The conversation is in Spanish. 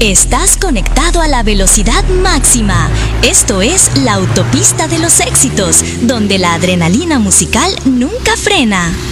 Estás conectado a la velocidad máxima. Esto es la autopista de los éxitos, donde la adrenalina musical nunca frena.